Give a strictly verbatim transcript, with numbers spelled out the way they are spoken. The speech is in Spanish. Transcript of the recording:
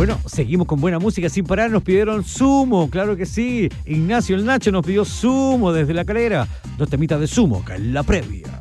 Bueno, seguimos con buena música sin parar. Nos pidieron Sumo, claro que sí. Ignacio el Nacho nos pidió Sumo desde La Calera. Dos temitas de Sumo, acá en la previa.